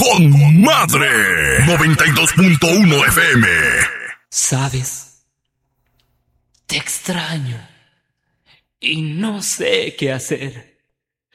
con madre. 92.1 FM. ¿Sabes? Te extraño y no sé qué hacer.